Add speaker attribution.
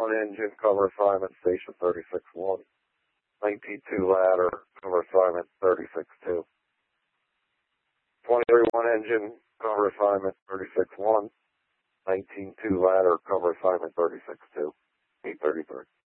Speaker 1: engine, cover assignment, station 36-1. 19-2 ladder, cover assignment, 36-2. 23-1 engine, cover assignment, 36-1. 19-2 ladder, cover assignment, 36-2. 833.